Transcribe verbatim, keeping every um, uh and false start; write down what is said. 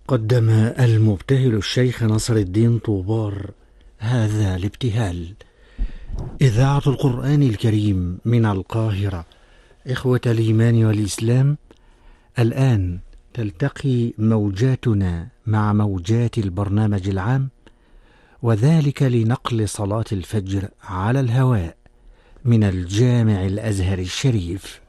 قدم المبتهل الشيخ نصر الدين طوبار هذا الابتهال. إذاعة القرآن الكريم من القاهرة. إخوة الإيمان والإسلام، الآن تلتقي موجاتنا مع موجات البرنامج العام، وذلك لنقل صلاة الفجر على الهواء من الجامع الأزهر الشريف.